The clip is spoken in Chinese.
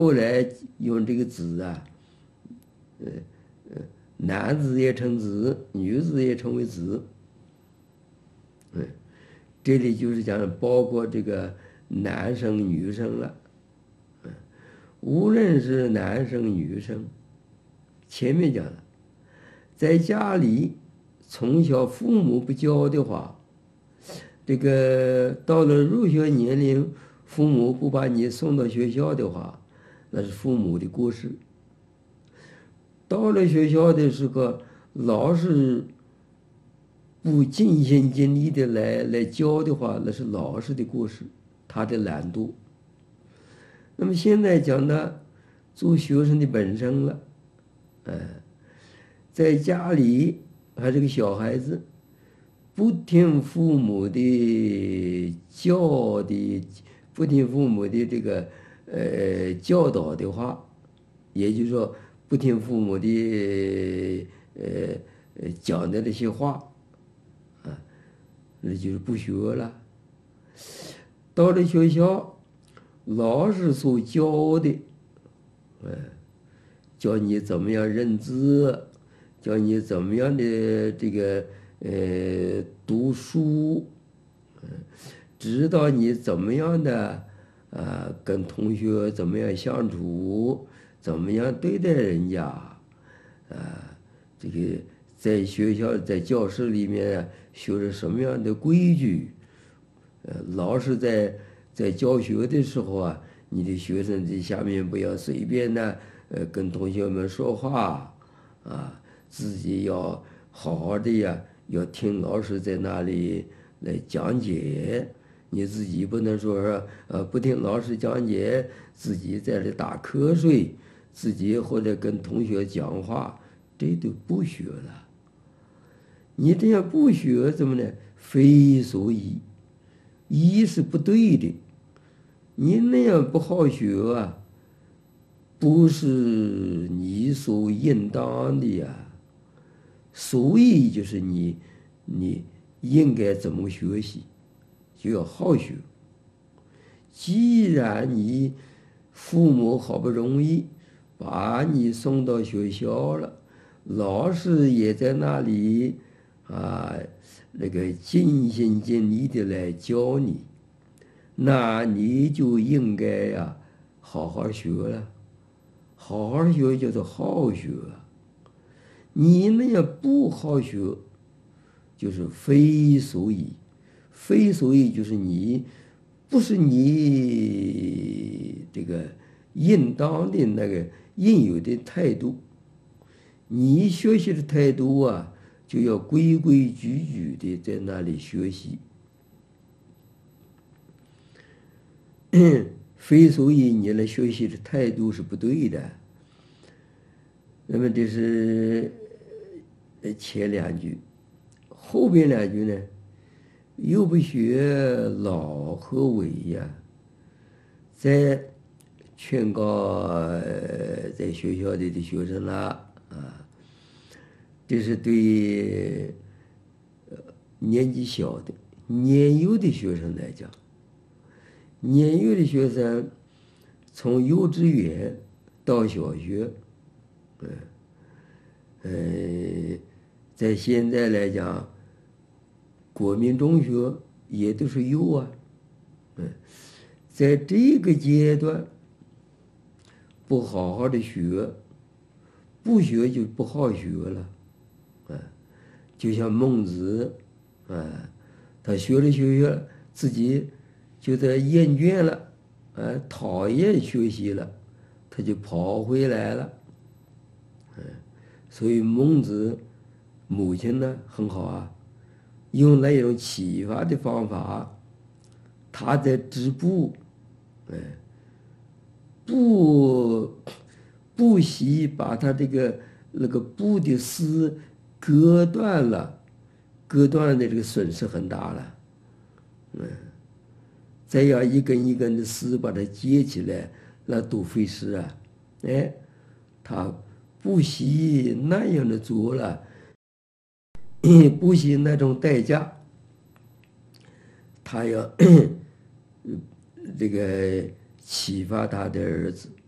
后来用这个子啊，男子也称子，女子也称为子。这里就是讲包括这个男生女生了。无论是男生女生，前面讲了，在家里从小父母不教的话，这个到了入学年龄，父母不把你送到学校的话，那是父母的过失。到了学校的时候，老师不尽心尽力的来教的话，那是老师的过失，他的懒惰。那么现在讲的做学生的本身了，在家里还是个小孩子，不听父母的不听父母的这个教导的话，也就是说不听父母的讲的那些话，那就是不学了。到了学校，老师所教的，教你怎么样认字，教你怎么样的这个读书，指导你怎么样的跟同学怎么样相处，怎么样对待人家，这个在学校在教室里面学着什么样的规矩，老师在教学的时候啊，你的学生在下面不要随便的跟同学们说话自己要好好的呀，要听老师在那里来讲解。你自己不能说不听老师讲解，自己在这打瞌睡，自己或者跟同学讲话，这都不学了。你这样不学怎么呢？非所宜，宜是不对的。你那样不好学啊，不是你所应当的呀。所以就是你应该怎么学习，就要好学。既然你父母好不容易把你送到学校了，老师也在那里那个尽心尽力的来教你，那你就应该好好学了。好好学叫做好学你那样不好学，就是非所宜。非所宜就是不是你这个应当的那个应有的态度。你学习的态度就要规规矩矩的在那里学习。非所宜你来学习的态度是不对的。那么这是前两句，后边两句呢，又不学老和伟呀，在劝告在学校里的学生啦这是对年纪小的年幼的学生来讲。年幼的学生从幼稚园到小学，在现在来讲，国民中学也都是幼在这个阶段不好好的学，不学就不好学了就像孟子他学着学着自己就在厌倦了讨厌学习了，他就跑回来了所以孟子母亲呢很好用那种启发的方法，他在织布布惜把他这个那个布的丝割断了，割断的这个损失很大了再要一根一根的丝把它接起来，那多费事他不惜那样的做了，不惜那种代价，他要这个启发他的儿子，